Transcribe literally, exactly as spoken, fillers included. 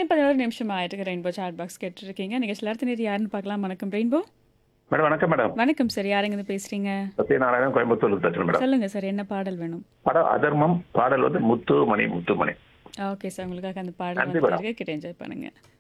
மணி பதினொரு நிமிஷம் ஆயிட்டு ரெயின்போ சாட் பாக்ஸ் கேட்டுருக்கீங்க. நிகழ்ச்சியில் அடுத்த நேரம் யாருன்னு பார்க்கலாம். வணக்கம் ரெயின்போ. மேடம் வணக்கம் மேடம். வணக்கம் சார். யாருங்க பேசுறீங்க? சத்யநாராயணன் கோயம்புத்தூர்ல பேசுறேன் மேடம். சொல்லுங்க சார், என்ன பாடல் வேணும்? படம் அதர்மம், பாடல் வந்து முத்து மணி முத்து மணி. ஓகே சார், உங்களுக்காக அந்த நன்றி பாடல் மேடம். வந்து கிட்ட என்ஜாய் பண்ணுங்க.